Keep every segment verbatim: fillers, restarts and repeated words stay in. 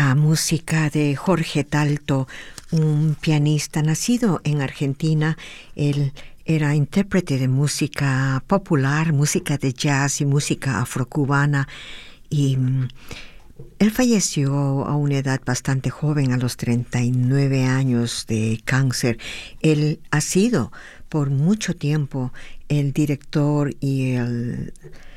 La música de Jorge Dalto, un pianista nacido en Argentina. Él era intérprete de música popular, música de jazz y música afrocubana. Y mm, él falleció a una edad bastante joven, a los treinta y nueve años, de cáncer. Él ha sido por mucho tiempo el director y el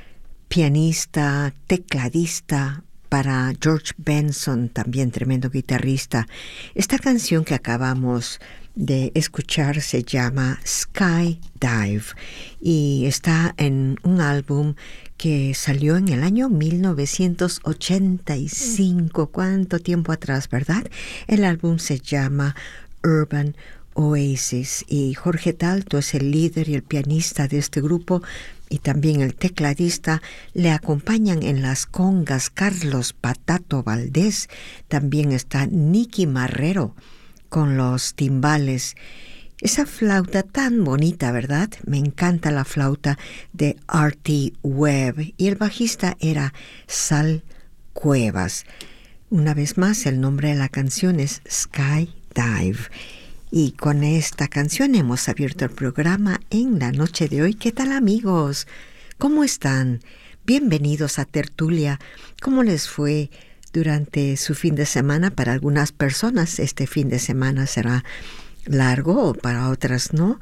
pianista, tecladista para George Benson, también tremendo guitarrista. Esta canción que acabamos de escuchar se llama Skydive y está en un álbum que salió en el año mil novecientos ochenta y cinco. ¿Cuánto tiempo atrás, verdad? El álbum se llama Urban Oasis y Jorge Dalto es el líder y el pianista de este grupo, y también el tecladista. Le acompañan en las congas Carlos Patato Valdés. También está Nicky Marrero con los timbales. Esa flauta tan bonita, ¿verdad? Me encanta la flauta de Artie Webb. Y el bajista era Sal Cuevas. Una vez más, el nombre de la canción es Skydive. Y con esta canción hemos abierto el programa en la noche de hoy. ¿Qué tal, amigos? ¿Cómo están? Bienvenidos a Tertulia. ¿Cómo les fue durante su fin de semana? Para algunas personas este fin de semana será largo, para otras no.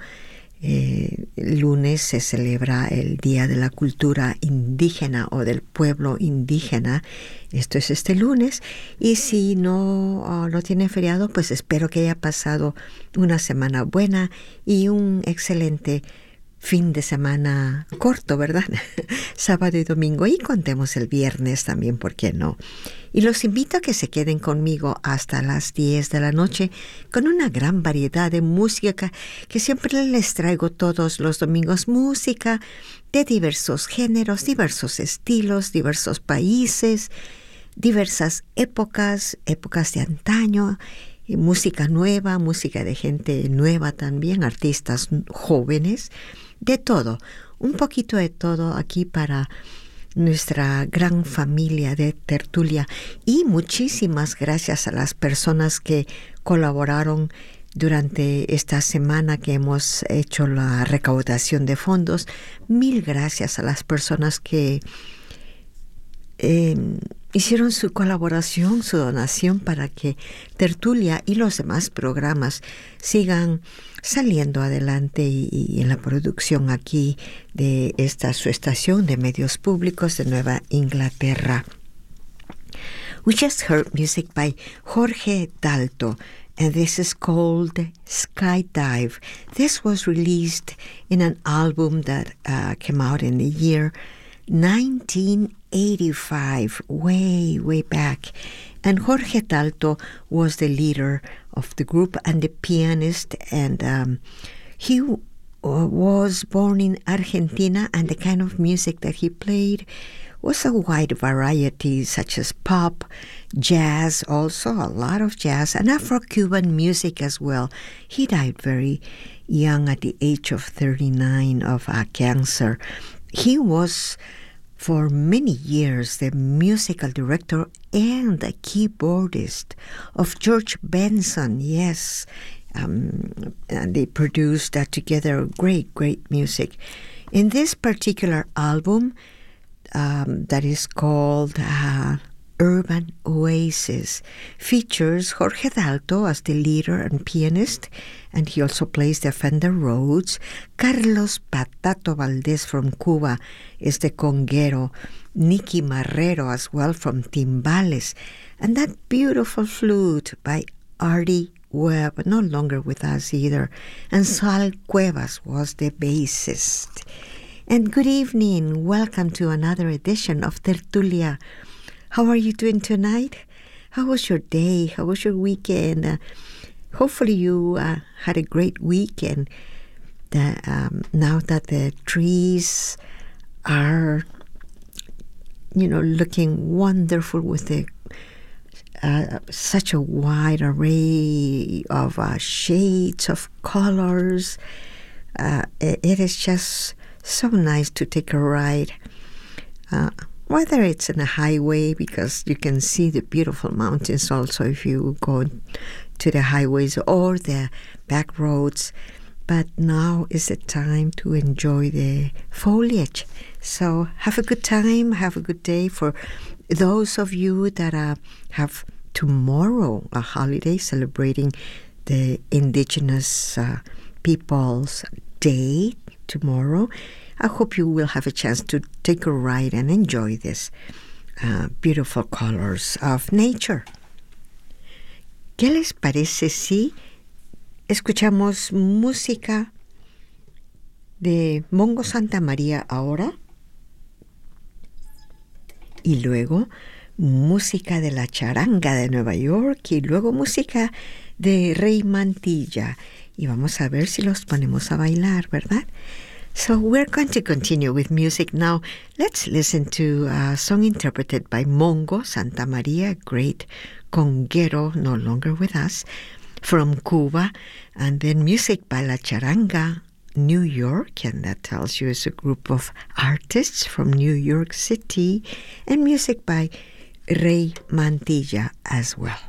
Eh, el lunes se celebra el Día de la Cultura Indígena o del Pueblo Indígena. Esto es este lunes. Y si no uh, lo tiene feriado, pues espero que haya pasado una semana buena y un excelente fin de semana corto, ¿verdad? Sábado y domingo, y contemos el viernes también, ¿por qué no? Y los invito a que se queden conmigo hasta las diez de la noche con una gran variedad de música que siempre les traigo todos los domingos. Música de diversos géneros, diversos estilos, diversos países, diversas épocas, épocas de antaño, y música nueva, música de gente nueva también, artistas jóvenes, de todo, un poquito de todo aquí para nuestra gran familia de Tertulia. Y muchísimas gracias a las personas que colaboraron durante esta semana que hemos hecho la recaudación de fondos. Mil gracias a las personas que eh, hicieron su colaboración, su donación para que Tertulia y los demás programas sigan saliendo adelante y, y en la producción aquí de esta su estación de medios públicos de Nueva Inglaterra. We just heard music by Jorge Dalto, and this is called Skydive. This was released in an album that uh, came out in the year nineteen eighty-five, way, way back. And Jorge Dalto was the leader of the group and the pianist, and um, he w- was born in Argentina, and the kind of music that he played was a wide variety, such as pop, jazz, also a lot of jazz, and Afro-Cuban music as well. He died very young at the age of thirty-nine of uh, cancer. He was for many years the musical director and the keyboardist of George Benson. Yes, um, and they produced uh, together great, great music. In this particular album, um, that is called uh, Urban Oasis, features Jorge Dalto as the leader and pianist, and he also plays the Fender Rhodes. Carlos Patato Valdés from Cuba is the conguero. Nicky Marrero as well from timbales. And that beautiful flute by Artie Webb, no longer with us either. And Sal Cuevas was the bassist. And good evening. Welcome to another edition of Tertulia. How are you doing tonight? How was your day? How was your weekend? Uh, hopefully you uh, had a great weekend. The, um, now that the trees are, you know, looking wonderful with the, uh, such a wide array of uh, shades of colors. Uh, it, it is just so nice to take a ride. Uh, whether it's in a highway, because you can see the beautiful mountains also if you go to the highways or the back roads. But now is the time to enjoy the foliage. So have a good time, have a good day. For those of you that uh, have tomorrow a holiday celebrating the Indigenous uh, Peoples Day tomorrow, I hope you will have a chance to take a ride and enjoy this uh, beautiful colors of nature. ¿Qué les parece si escuchamos música de Mongo Santa María ahora? Y luego música de la charanga de Nueva York y luego música de Rey Mantilla. Y vamos a ver si los ponemos a bailar, ¿verdad? So we're going to continue with music now. Let's listen to a song interpreted by Mongo Santa María, great conguero, no longer with us, from Cuba, and then music by La Charanga, New York, and that tells you it's a group of artists from New York City, and music by Rey Mantilla as well.